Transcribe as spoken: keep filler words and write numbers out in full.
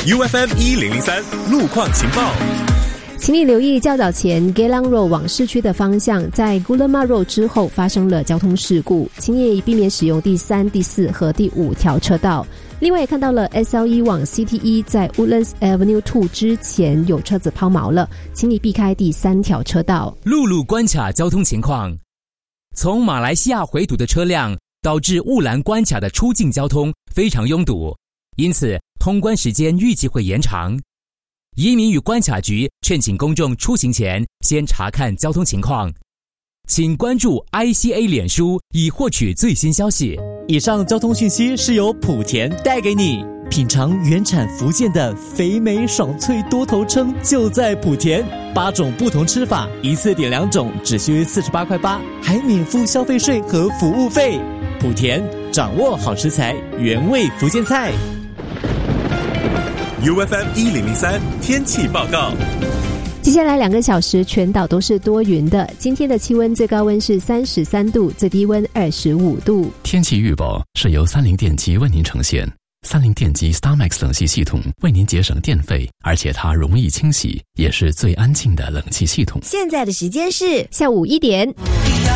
U F M 一零零三路况情报。 请你留意，较早前 Geylang Road 往市区的方向，在 Gulama Road 之后发生了交通事故，请你避免使用第三、第四和第五条车道。另外也看到了 S L E 往 C T E 在 Woodlands Avenue 二之前有车子抛锚了，请你避开第三条车道。 陆路关卡交通情况，从马来西亚回堵的车辆导致雾兰关卡的出境交通非常拥堵，因此通关时间预计会延长。移民与关卡局劝请公众出行前先查看交通情况，请关注 I C A 脸书以获取最新消息。 以上交通讯息是由莆田带给你。品尝原产福建的肥美爽脆多头称就在莆田，八种不同吃法，一次点两种，只需四十八块八，还免付消费税和服务费。莆田掌握好食材，原味福建菜。 U F M 一零零三天气报告。 接下来两个小时全岛都是多云的，今天的气温最高温是三十三度，最低温二十五度。 天气预报是由三菱电机为您呈现。三菱电机 StarMax 冷气系统为您节省电费，而且它容易清洗，也是最安静的冷气系统。 现在的时间是下午一点。